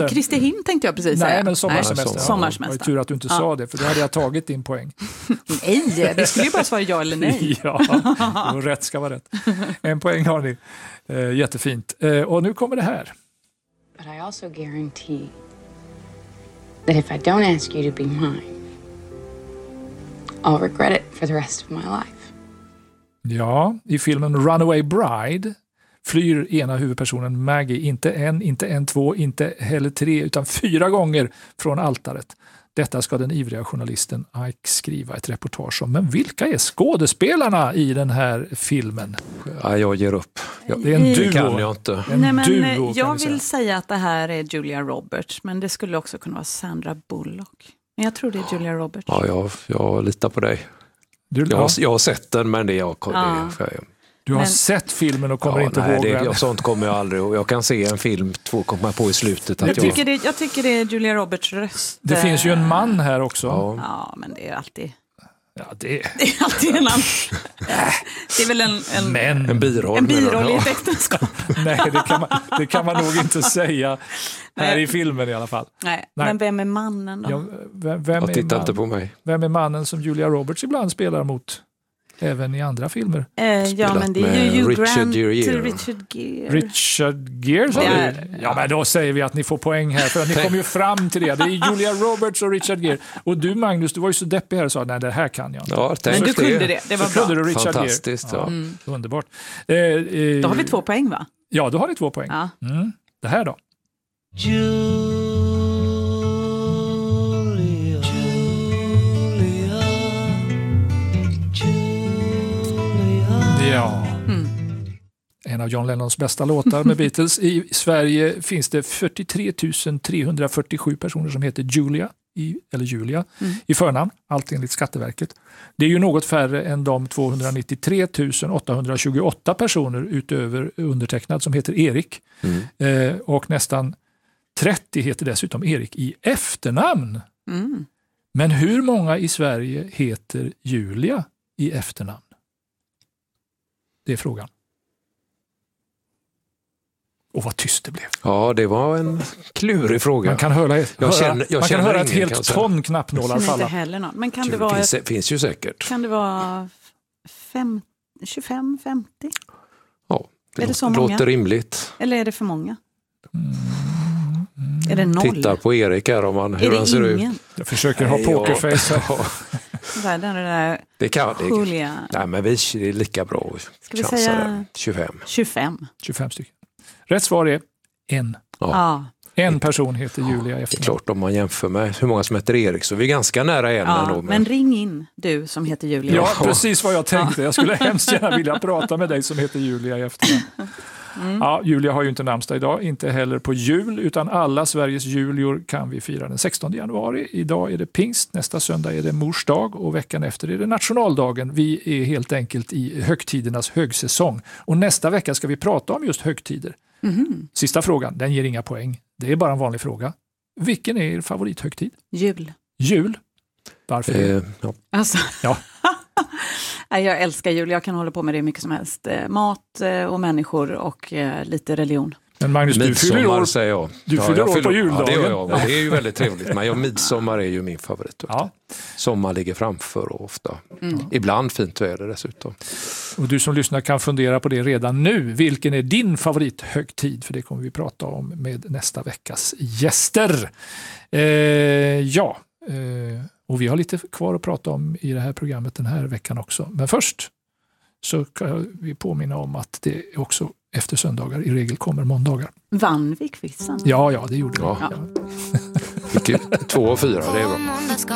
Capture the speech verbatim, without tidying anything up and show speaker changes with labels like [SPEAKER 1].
[SPEAKER 1] Ja, Kristi him tänkte jag precis säga.
[SPEAKER 2] Nej, men sommarsemester.
[SPEAKER 1] Nej, sommarsemester.
[SPEAKER 2] Ja, det var tur att du inte ja. sa det, för då hade jag tagit din poäng.
[SPEAKER 1] Nej, det skulle ju bara svara ja eller nej.
[SPEAKER 2] Ja, och rätt ska vara rätt. En poäng har ni. Eh, jättefint. Eh, och nu kommer det här.
[SPEAKER 3] But I also guarantee that if I don't ask you to be mine, I'll regret it for the rest of my life.
[SPEAKER 2] Ja, i filmen Runaway Bride flyr ena huvudpersonen Maggie inte en, inte en, två, inte heller tre, utan fyra gånger från altaret. Detta ska den ivriga journalisten Ike skriva ett reportage om. Men vilka är skådespelarna i den här filmen?
[SPEAKER 4] Ja, jag ger upp. Jag,
[SPEAKER 2] det är en duo.
[SPEAKER 4] kan jag inte.
[SPEAKER 2] En
[SPEAKER 1] Nej, men
[SPEAKER 2] duo,
[SPEAKER 1] jag vill säga. säga att det här är Julia Roberts, men det skulle också kunna vara Sandra Bullock. Men jag tror det är Julia Roberts.
[SPEAKER 4] Ja, jag, jag litar på dig. Du, jag, har, jag har sett den, men det är jag.
[SPEAKER 1] Ja.
[SPEAKER 4] Det är,
[SPEAKER 2] Du har
[SPEAKER 1] men,
[SPEAKER 2] sett filmen och kommer
[SPEAKER 4] ja,
[SPEAKER 2] inte
[SPEAKER 4] nej,
[SPEAKER 2] ihåg
[SPEAKER 4] det.
[SPEAKER 2] den.
[SPEAKER 4] Jag, sånt kommer jag aldrig ihåg. Jag kan se en film, två kommer på i slutet. Att
[SPEAKER 1] jag,
[SPEAKER 4] jag,
[SPEAKER 1] tycker det, jag tycker det är Julia Roberts röst.
[SPEAKER 2] Det finns ju en man här också.
[SPEAKER 4] Ja,
[SPEAKER 1] ja men det är alltid...
[SPEAKER 2] Ja, det...
[SPEAKER 1] det är alltid en annan... Det är väl en... En,
[SPEAKER 2] men,
[SPEAKER 4] en biroll.
[SPEAKER 1] En biroll i ett äktenskap.
[SPEAKER 2] Nej, det kan, man, det kan man nog inte säga här Nej. i filmen i alla fall.
[SPEAKER 1] Nej, Nej. Men vem är mannen då?
[SPEAKER 2] Ja, vem, vem
[SPEAKER 4] jag tittar
[SPEAKER 2] är
[SPEAKER 4] inte på mig.
[SPEAKER 2] Vem är mannen som Julia Roberts ibland spelar mot? Även i andra filmer.
[SPEAKER 1] Eh, ja, men det är ju Hugh
[SPEAKER 4] Richard
[SPEAKER 1] Grant
[SPEAKER 4] Gere.
[SPEAKER 1] Richard Gere.
[SPEAKER 2] Richard Gere, sa
[SPEAKER 1] du?
[SPEAKER 2] Ja, men då säger vi att ni får poäng här, för att ni kom ju fram till det. Det är Julia Roberts och Richard Gere. Och du, Magnus, du var ju så deppig här och sa, nej, det här kan jag inte.
[SPEAKER 4] Ja,
[SPEAKER 1] men du kunde det, det var
[SPEAKER 2] så
[SPEAKER 1] bra.
[SPEAKER 2] Kunde du Richard
[SPEAKER 4] fantastiskt,
[SPEAKER 2] Gere.
[SPEAKER 4] ja.
[SPEAKER 1] Mm.
[SPEAKER 2] Underbart. Eh, eh,
[SPEAKER 1] då har vi två poäng, va?
[SPEAKER 2] Ja, då har ni två poäng.
[SPEAKER 1] Ja.
[SPEAKER 2] Mm. Det här då? Ja. Mm. En av John Lennons bästa låtar med Beatles. I Sverige finns det fyrtiotre tusen trehundrafyrtiosju personer som heter Julia, i, eller Julia, mm. i förnamn. Allt enligt Skatteverket. Det är ju något färre än de tvåhundranittiotre tusen åttahundratjugoåtta personer utöver undertecknad som heter Erik. Mm. Eh, och nästan trettio heter dessutom Erik i efternamn.
[SPEAKER 1] Mm.
[SPEAKER 2] Men hur många i Sverige heter Julia i efternamn? Det är frågan. Och vad tyst det blev.
[SPEAKER 4] Ja, det var en klurig fråga.
[SPEAKER 2] Man kan höra, ett,
[SPEAKER 4] jag känner, jag
[SPEAKER 2] man kan höra ett
[SPEAKER 4] ingen,
[SPEAKER 2] helt ton knappnålar falla.
[SPEAKER 1] Inte heller någon. Men kan det,
[SPEAKER 4] det
[SPEAKER 1] vara...
[SPEAKER 4] Finns, finns ju säkert.
[SPEAKER 1] Kan det vara fem, tjugofem femtio?
[SPEAKER 4] Ja, det,
[SPEAKER 1] är det så
[SPEAKER 4] låter
[SPEAKER 1] många?
[SPEAKER 4] rimligt.
[SPEAKER 1] Eller är det för många?
[SPEAKER 2] Mm. Mm.
[SPEAKER 1] Är det noll?
[SPEAKER 4] Titta på Erik här om han, hur han ser
[SPEAKER 1] ingen?
[SPEAKER 4] ut.
[SPEAKER 2] Jag försöker ha pokerface här.
[SPEAKER 1] Där, där, där.
[SPEAKER 4] Det kan det.
[SPEAKER 1] Julia.
[SPEAKER 4] Nej, men vi är lika bra.
[SPEAKER 1] Ska vi säga
[SPEAKER 4] tjugofem?
[SPEAKER 1] tjugofem.
[SPEAKER 2] tjugofem stycken. Rätt svar är en.
[SPEAKER 4] Ja.
[SPEAKER 1] Ja.
[SPEAKER 2] En person heter Julia
[SPEAKER 4] ja,
[SPEAKER 2] efter.
[SPEAKER 4] Det är klart, om man jämför med hur många som heter Erik så är vi ganska nära en
[SPEAKER 1] ja,
[SPEAKER 4] ändå.
[SPEAKER 1] Men... men ring in du som heter Julia.
[SPEAKER 2] Ja, precis vad jag tänkte. Jag skulle hemskt gärna vilja prata med dig som heter Julia i efternamn. Mm. Ja, Julia har ju inte namnsdag idag, inte heller på jul, utan alla Sveriges julior kan vi fira den sextonde januari. Idag är det pingst, nästa söndag är det mors dag och veckan efter är det nationaldagen. Vi är helt enkelt i högtidernas högsäsong. Och nästa vecka ska vi prata om just högtider.
[SPEAKER 1] Mm.
[SPEAKER 2] Sista frågan, den ger inga poäng. Det är bara en vanlig fråga. Vilken är er favorithögtid?
[SPEAKER 1] Jul.
[SPEAKER 2] Jul? Varför?
[SPEAKER 4] Eh, ja.
[SPEAKER 1] Alltså.
[SPEAKER 2] Ja.
[SPEAKER 1] Jag älskar jul, jag kan hålla på med det mycket som helst. Mat och människor och lite religion.
[SPEAKER 2] Men Magnus, du fyller år,
[SPEAKER 4] säger jag.
[SPEAKER 2] Du
[SPEAKER 4] ja,
[SPEAKER 2] fyller
[SPEAKER 4] jag
[SPEAKER 2] år
[SPEAKER 4] fyller,
[SPEAKER 2] på juldagen.
[SPEAKER 4] Ja, det gör jag. Det är ju väldigt trevligt. Men jag, midsommar är ju min favorit.
[SPEAKER 2] Ja.
[SPEAKER 4] Sommar ligger framför och ofta.
[SPEAKER 1] Mm.
[SPEAKER 4] Ibland fint väder dessutom.
[SPEAKER 2] Och du som lyssnar kan fundera på det redan nu. Vilken är din favorithögtid? För det kommer vi prata om med nästa veckas gäster. Eh, ja, eh, och vi har lite kvar att prata om i det här programmet den här veckan också. Men först så kan vi påminna om att det också efter söndagar i regel kommer måndagar.
[SPEAKER 1] Vann vi quizzen?
[SPEAKER 2] Ja, ja, det gjorde vi.
[SPEAKER 4] Ja. Ja. Två och fyra, det är bra.